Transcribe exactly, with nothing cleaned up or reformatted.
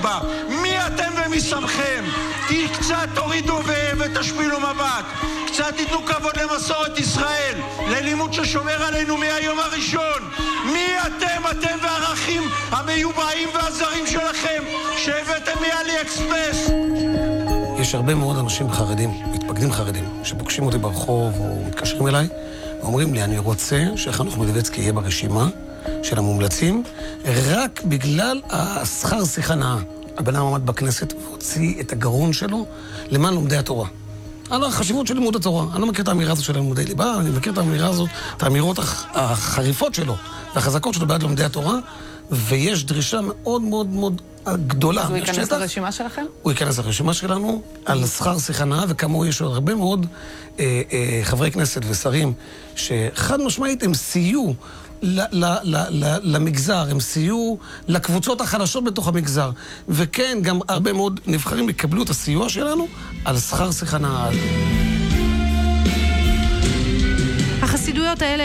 בה. מי אתם ומי שמכם? קצת תורידו ו- ותשפילו מבט. קצת תיתנו כבוד למסורת ישראל, ללימוד ששומר עלינו מהיום הראשון. מי אתם, אתם והערכים המיובאים והזרים שלכם שהבאתם מאלי אקספרס? יש הרבה מאוד אנשים חרדים, מתפקדים חרדים, שפוגשים אותי ברחוב או מתקשרים אליי, ואומרים לי, אני רוצה שחנוך מלביצקי יהיה ברשימה של המומלצים, רק בגלל השכר שיחה נאה. הבן אדם עמד בכנסת והוציא את הגרון שלו למען לומדי התורה. על החשיבות של לימוד התורה. אני לא מכיר את האמירה הזאת של לימודי ליבה, אני מכיר את האמירה הזאת, את האמירות החריפות שלו והחזקות שלו בעד לומדי התורה, ויש דרישה מאוד מאוד מאוד גדולה. אז הוא ייכנס לרשימה שלכם? הוא ייכנס לרשימה שלנו על שכר שיחה נאה, וכמו יש הרבה מאוד אה, אה, חברי כנסת ושרים שחד משמעית הם סייעו ל- ל- ל- ל- למגזר, הם סייעו לקבוצות החלשות בתוך המגזר, וכן, גם הרבה מאוד נבחרים יקבלו את הסיוע שלנו על שכר שיחה נאה. החסידויות האלה